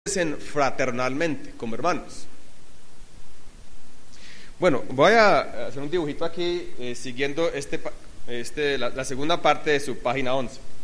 fraternalmente, como hermanos. Bueno, voy a hacer un dibujito aquí siguiendo la segunda parte de su página 11.